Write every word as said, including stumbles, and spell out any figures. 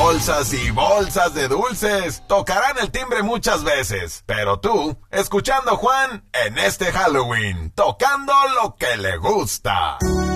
bolsas y bolsas de dulces. Tocarán el timbre muchas veces, pero tú, escuchando a Juan en este Halloween, tocando lo que le gusta.